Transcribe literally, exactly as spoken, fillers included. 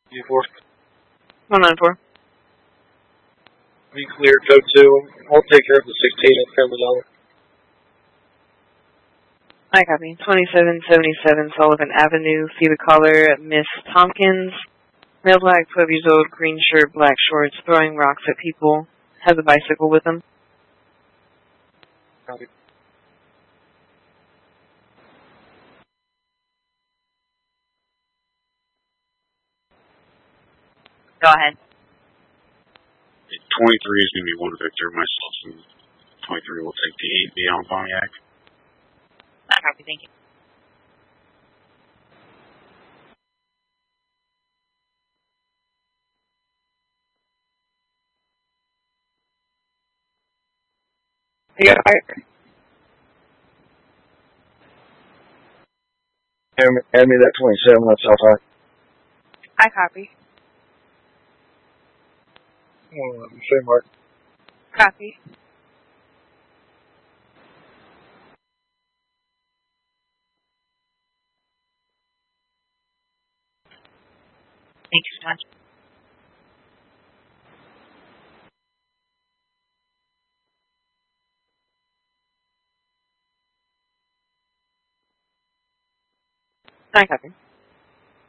U four. one nine four. Be clear, code two. I'll take care of the sixteen at Family Dollar. I copy. twenty-seven seventy-seven Sullivan Avenue, fever caller, Miss Tompkins. Male black, twelve years old, green shirt, black shorts, throwing rocks at people. Has a bicycle with him. Copy. Go ahead. twenty-three is going to be one Victor. Myself and twenty-three will take the eight beyond Pontiac. I copy, thank you. Yeah, I... Hand me, hand me that twenty-seven, that's how high. I copy. one eleven, same mark. Copy. Thank you so much. I copy.